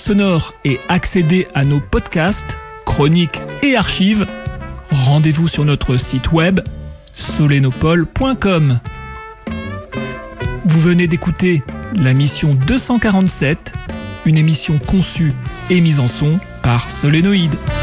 sonore et accéder à nos podcasts, chroniques et archives, rendez-vous sur notre site web solenopole.com. Vous venez d'écouter la mission 247, une émission conçue et mise en son par Solénoïde.